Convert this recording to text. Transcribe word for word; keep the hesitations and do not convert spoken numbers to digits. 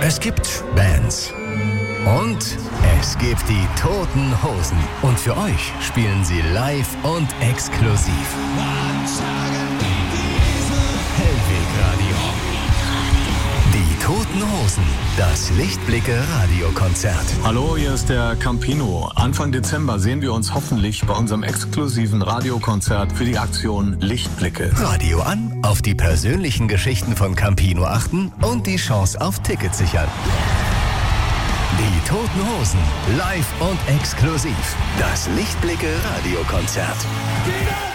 Es gibt Bands. Und es gibt die Toten Hosen. Und für euch spielen sie live und exklusiv. Hellweg Radio. Die Toten Hosen. Das Lichtblicke Radiokonzert. Hallo, hier ist der Campino. Anfang Dezember sehen wir uns hoffentlich bei unserem exklusiven Radiokonzert für die Aktion Lichtblicke. Radio an, auf die persönlichen Geschichten von Campino achten und die Chance auf Tickets sichern. Die Toten Hosen, live und exklusiv. Das Lichtblicke Radiokonzert.